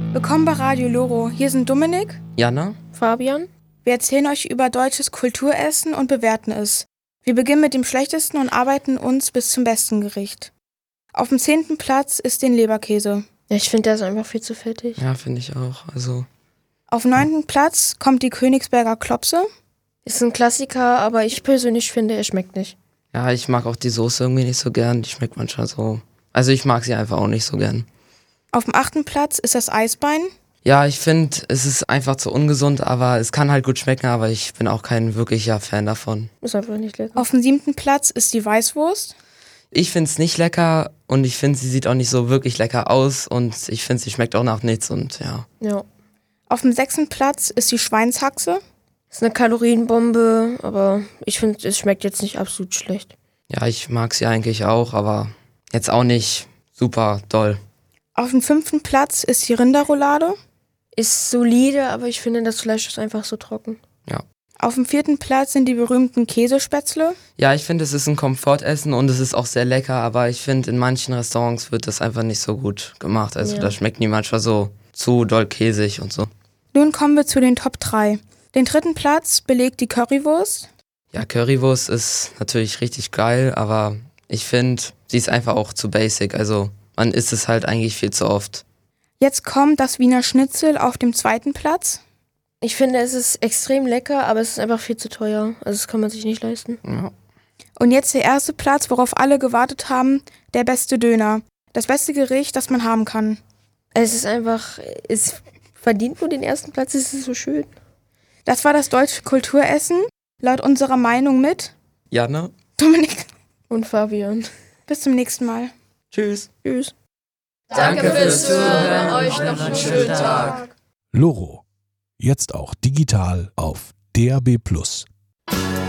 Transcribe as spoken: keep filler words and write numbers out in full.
Willkommen bei Radio Loro. Hier sind Dominik, Jana, Fabian. Wir erzählen euch über deutsches Kulturessen und bewerten es. Wir beginnen mit dem Schlechtesten und arbeiten uns bis zum besten Gericht. Auf dem zehnten Platz ist den Leberkäse. Ja, ich finde, der ist einfach viel zu fettig. ja, finde ich auch. Also, Auf dem neunten Platz kommt die Königsberger Klopse. Ist ein Klassiker, aber ich persönlich finde, er schmeckt nicht. ja, ich mag auch die Soße irgendwie nicht so gern. Die schmeckt manchmal so. Also, ich mag sie einfach auch nicht so gern. Auf dem achten Platz ist das Eisbein. Ja, ich finde, es ist einfach zu ungesund, aber es kann halt gut schmecken, aber ich bin auch kein wirklicher Fan davon. Ist einfach nicht lecker. Auf dem siebten Platz ist die Weißwurst. Ich finde es nicht lecker und ich finde, sie sieht auch nicht so wirklich lecker aus und ich finde, sie schmeckt auch nach nichts und ja. Ja. Auf dem sechsten Platz ist die Schweinshaxe. Ist eine Kalorienbombe, aber ich finde, es schmeckt jetzt nicht absolut schlecht. Ja, ich mag sie eigentlich auch, aber jetzt auch nicht super doll. Auf dem fünften Platz ist die Rinderroulade. Ist solide, aber ich finde, das Fleisch ist einfach so trocken. Ja. Auf dem vierten Platz sind die berühmten Käsespätzle. Ja, ich finde, es ist ein Komfortessen und es ist auch sehr lecker, aber ich finde, in manchen Restaurants wird das einfach nicht so gut gemacht. Also Ja. da schmeckt die manchmal so zu doll käsig und so. Nun kommen wir zu den Top drei. Den dritten Platz belegt die Currywurst. Ja, Currywurst ist natürlich richtig geil, aber ich finde, sie ist einfach auch zu basic. Also man isst es halt eigentlich viel zu oft. Jetzt kommt das Wiener Schnitzel auf dem zweiten Platz. Ich finde, es ist extrem lecker, aber es ist einfach viel zu teuer. Also das kann man sich nicht leisten. Ja. Und jetzt der erste Platz, worauf alle gewartet haben, der beste Döner. Das beste Gericht, das man haben kann. Es ist einfach, es verdient nur den ersten Platz, es ist so schön. Das war das deutsche Kulturessen, laut unserer Meinung mit Jana? Dominik. Und Fabian. Bis zum nächsten Mal. Tschüss. Tschüss. Danke fürs Zuhören, euch noch einen schönen Tag. Loro. Jetzt auch digital auf D A B plus.